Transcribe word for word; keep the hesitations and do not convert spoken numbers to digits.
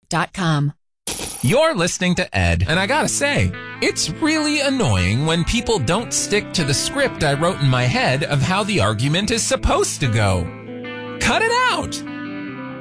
dot com. You're listening to Ed, and I gotta say, it's really annoying when people don't stick to the script I wrote in my head of how the argument is supposed to go. Cut it out!